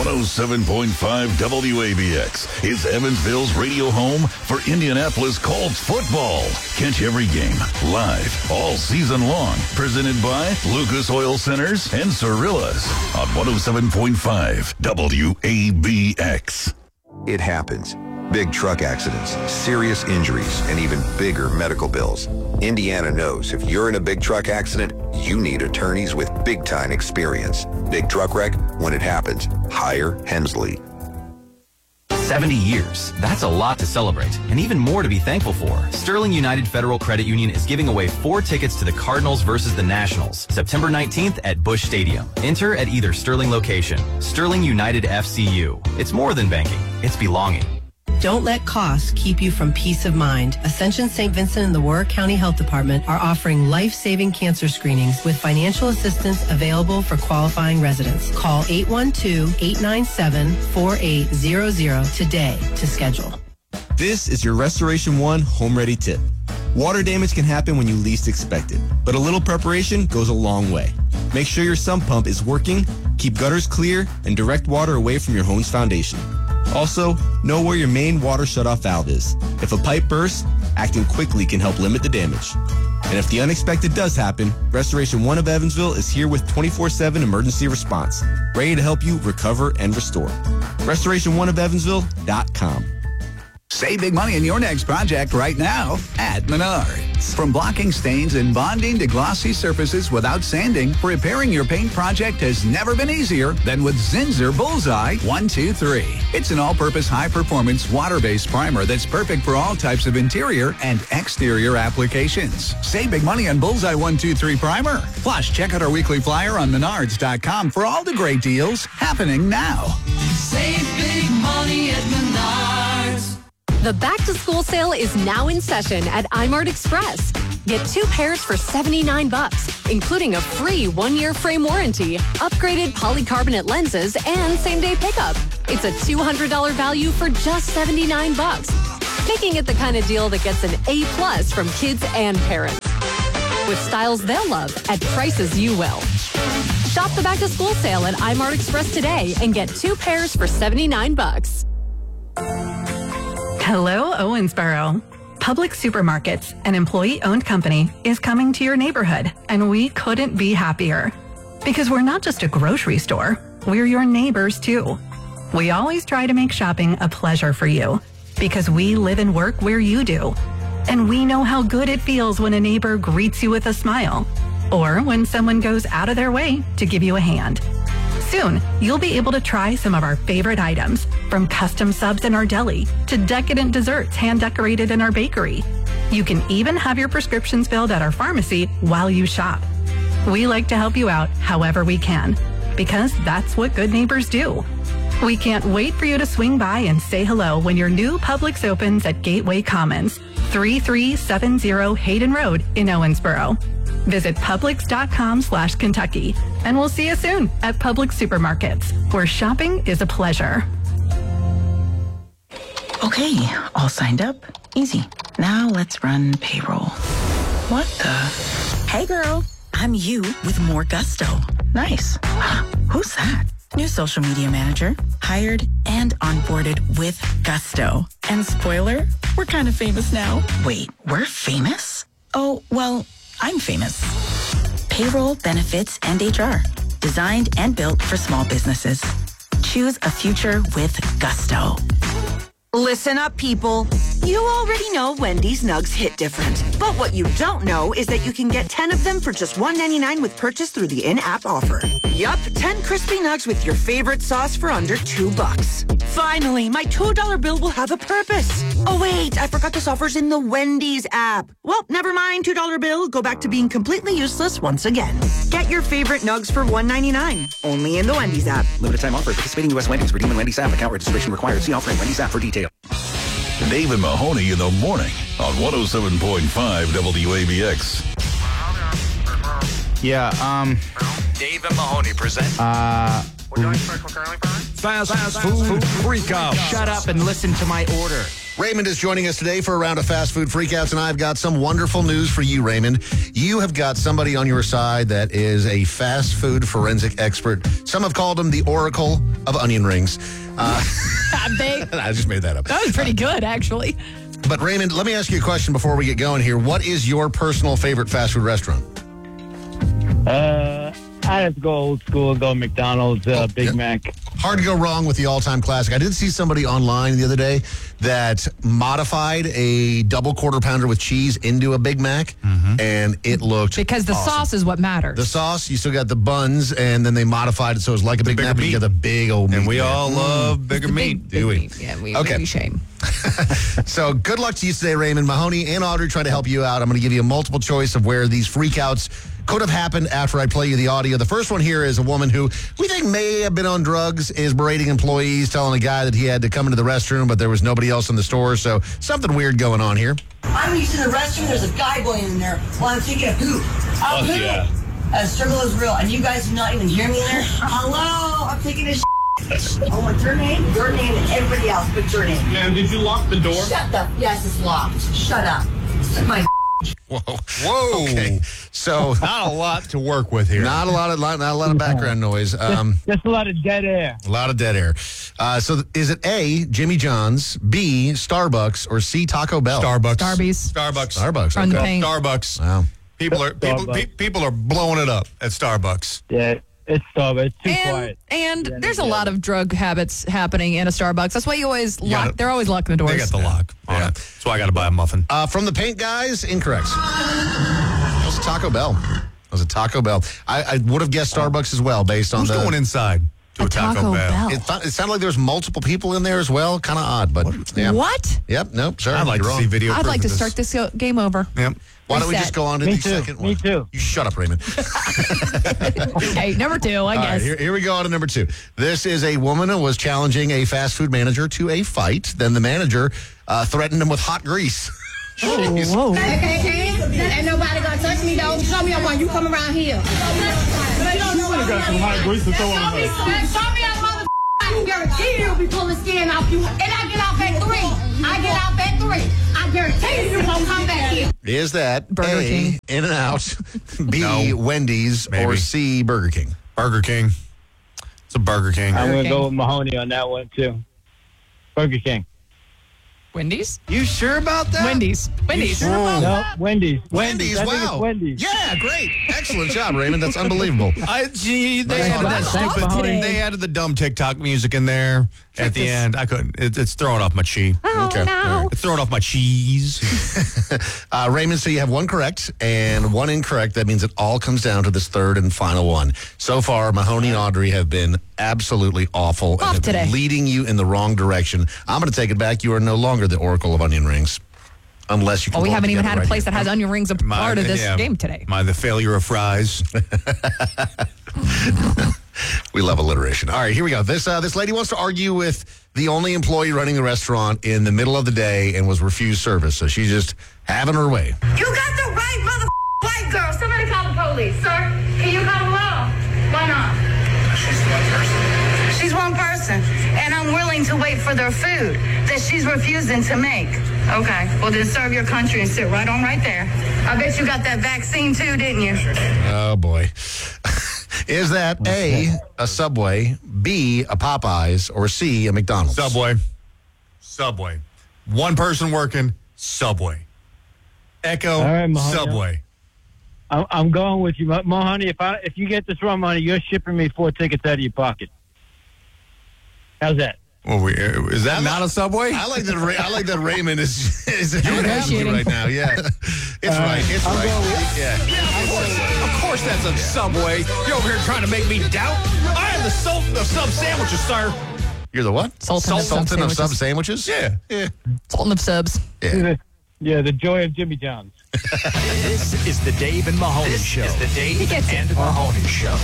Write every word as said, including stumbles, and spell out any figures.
oh seven point five W A B X is Evansville's radio home for Indianapolis Colts football. Catch every game live all season long. Presented by Lucas Oil Centers and Cirillas on one oh seven point five W A B X. It happens. Big truck accidents, serious injuries, and even bigger medical bills. Indiana knows if you're in a big truck accident, you need attorneys with big-time experience. Big truck wreck, when it happens, hire Hensley. seventy years. That's a lot to celebrate, and even more to be thankful for. Sterling United Federal Credit Union is giving away four tickets to the Cardinals versus the Nationals, September nineteenth at Busch Stadium. Enter at either Sterling location. Sterling United F C U. It's more than banking. It's belonging. Don't let costs keep you from peace of mind. Ascension Saint Vincent and the Warwick County Health Department are offering life-saving cancer screenings with financial assistance available for qualifying residents. Call eight one two, eight nine seven, four eight zero zero today to schedule. This is your Restoration One Home Ready tip. Water damage can happen when you least expect it, but a little preparation goes a long way. Make sure your sump pump is working, keep gutters clear, and direct water away from your home's foundation. Also, know where your main water shutoff valve is. If a pipe bursts, acting quickly can help limit the damage. And if the unexpected does happen, Restoration One of Evansville is here with twenty-four seven emergency response, ready to help you recover and restore. Restoration One of Evansville dot com. Save big money in your next project right now at Menards. From blocking stains and bonding to glossy surfaces without sanding, repairing your paint project has never been easier than with Zinsser Bullseye one two three. It's an all-purpose high-performance water-based primer that's perfect for all types of interior and exterior applications. Save big money on Bullseye one two three primer. Plus, check out our weekly flyer on Menards dot com for all the great deals happening now. Save big money at Menards. The back-to-school sale is now in session at iMart Express. Get two pairs for seventy-nine bucks, including a free one-year frame warranty, upgraded polycarbonate lenses, and same-day pickup. It's a two hundred dollars value for just seventy-nine bucks, making it the kind of deal that gets an A plus from kids and parents. With styles they'll love at prices you will. Shop the back-to-school sale at iMart Express today and get two pairs for seventy-nine bucks. Hello, Owensboro. Public Supermarkets, an employee-owned company, is coming to your neighborhood, and we couldn't be happier. Because we're not just a grocery store, we're your neighbors too. We always try to make shopping a pleasure for you, because we live and work where you do. And we know how good it feels when a neighbor greets you with a smile, or when someone goes out of their way to give you a hand. Soon, you'll be able to try some of our favorite items, from custom subs in our deli to decadent desserts hand-decorated in our bakery. You can even have your prescriptions filled at our pharmacy while you shop. We like to help you out however we can, because that's what good neighbors do. We can't wait for you to swing by and say hello when your new Publix opens at Gateway Commons, thirty-three seventy Hayden Road in Owensboro. Visit Publix.com slash Kentucky, and we'll see you soon at Publix Supermarkets, where shopping is a pleasure. Okay, all signed up. Easy. Now let's run payroll. What the? Hey girl, I'm you with more gusto. Nice. Who's that? New social media manager, hired and onboarded with gusto. And spoiler, we're kind of famous now. Wait, we're famous? Oh, well, I'm famous. Payroll, benefits, and H R. Designed and built for small businesses. Choose a future with gusto. Listen up, people. You already know Wendy's Nugs hit different. But what you don't know is that you can get ten of them for just one ninety-nine with purchase through the in-app offer. Yup, ten crispy nugs with your favorite sauce for under two bucks. Finally, my two dollar bill will have a purpose. Oh wait, I forgot this offer's in the Wendy's app. Well, never mind, two dollar bill. Go back to being completely useless once again. Get your favorite nugs for one ninety-nine. Only in the Wendy's app. Limited time offer. Participating U S Wendy's. Redeem in Wendy's app. Account registration required. See offer in Wendy's app for details. Dave and Mahoney in the morning on one oh seven point five W A B X. Yeah, um... Dave and Mahoney present... Uh, Fast, fast food freakout. Shut up and listen to my order. Raymond is joining us today for a round of fast food freakouts, and I've got some wonderful news for you, Raymond. You have got somebody on your side that is a fast food forensic expert. Some have called him the Oracle of onion rings. Uh, they, I just made that up. That was pretty good, actually. But Raymond, let me ask you a question before we get going here. What is your personal favorite fast food restaurant? Uh, I have to go old school and go McDonald's uh, Big yeah. Mac. Hard to go wrong with the all-time classic. I did see somebody online the other day that modified a double quarter pounder with cheese into a Big Mac, mm-hmm. and it looked Because the awesome. sauce is what matters. The sauce, you still got the buns, and then they modified it so it's like a Big Mac, but you got the big old meat. And we there. all Mm. love bigger meat. Do we? Yeah, we, Okay. we shame. So good luck to you today, Raymond. Mahoney and Audrey trying to help you out. I'm going to give you a multiple choice of where these freakouts could have happened after I play you the audio. The first one here is a woman who we think may have been on drugs, is berating employees, telling a guy that he had to come into the restroom, but there was nobody else in the store. So something weird going on here. I'm using the restroom. There's a guy going in there while I'm taking a poop. I'm Oh, pooping. yeah. As struggle is real, and you guys do not even hear me there. Hello, I'm taking a shit. I want your name, your name, and everybody else but your name. Ma'am, did you lock the door? Shut the. Yes, it's locked. Shut up. My. Whoa. Whoa. Okay. So not a lot to work with here. Not a lot of not a lot of background noise. Um, just, just a lot of dead air. A lot of dead air. Uh, so is it A, Jimmy John's, B, Starbucks, or C, Taco Bell? Starbucks. Starbies. Starbucks. Starbucks. Run the Okay. paint. Starbucks. Wow. People are people, pe- people are blowing it up at Starbucks. Yeah, it's Starbucks. It's too And, quiet. and Yeah, there's a yeah. lot of drug habits happening in a Starbucks. That's why you always lock. gotta- They're always locking the doors. They got the lock on it. That's why I got to buy a muffin. Uh, from the paint guys, incorrect. It was a Taco Bell. It was a Taco Bell. I, I would have guessed Starbucks as well, based on Who's the. going inside to a, A Taco, Taco Bell? Bell. It, th- it sounded like there was multiple people in there as well. Kind of odd, but yeah. What? Yep. Nope. Sorry. I'd like you're to wrong. see video. I'd proof like to of this. start this go- game over. Yep. Why don't we Reset. just go on to Me the too. second one? Me too. You shut up, Raymond. Okay, number two, I All guess. right, here, here we go on to number two. This is a woman who was challenging a fast food manager to a fight. Then the manager uh, threatened him with hot grease. Jeez. Whoa. Okay, okay. Ain't nobody gonna touch me though. Show me why you come around here. You got some hot grease to throw on her. Show me a mother. I guarantee you'll be pulling skin off you. And I get off at three. I get off at three. I guarantee you won't come back here. Is that Burger A, King. In-N-Out, B, No. Wendy's, or Maybe. C, Burger King? Burger King. It's a Burger King. I'm going King. to go with Mahoney on that one, too. Burger King. Wendy's? You sure about that? Wendy's. Wendy's. No, Wendy's. Wendy's, I think wow. it's Wendy's. Yeah, great. Excellent job, Raymond. That's unbunbelievable. I, gee, they, Nice added one. that Stop stupid, today. they added the dumb TikTok music in there at the this. end. I couldn't. It, it's throwing off my cheese. Oh, Okay. no. It's throwing off my cheese. Uh, Raymond, so you have one correct and one incorrect. That means it all comes down to this third and final one. So far, Mahoney and Audrey have been absolutely awful and Off have been today. leading you in the wrong direction. I'm going to take it back. You are no longer the Oracle of onion rings. Unless you can Well, we hold haven't even together had a right place here. that has onion rings a My- part of this yeah, game today. My the failure of fries. We love alliteration. All right, here we go. This uh, this lady wants to argue with the only employee running the restaurant in the middle of the day and was refused service. So she's just having her way. You got the right mother white girl. Somebody call the police, sir. Can you call them all? Why not? She's one person. She's one person, and I'm willing to wait for their food that she's refusing to make. Okay, well then serve your country and sit right on right there. I bet you got that vaccine too, didn't you? Oh, boy. Is that A, a Subway, B, a Popeyes, or C, a McDonald's? Subway. Subway. One person working. Subway. Echo. All right, Mahoney. Subway. I'm, I'm going with you. Mo- Mahoney, if I if you get this wrong, Mahoney, you're shipping me four tickets out of your pocket. How's that? Well, we, uh, is that I not like- a Subway? I like that. Ra- I like that Raymond is is enjoying Negotiating. right now. Yeah, it's All right. right, It's I'll right. go with- Yeah. Of course that's a Subway. You're over here trying to make me doubt. I am the Sultan of sub sandwiches, sir. You're the what? Sultan of sub Sultan of sub sandwiches. sandwiches. Yeah. Yeah. Sultan of subs. Yeah. Yeah, the joy of Jimmy John's. This is the Dave and Mahoney This Show. is the Dave He gets it. and Mahoney Show.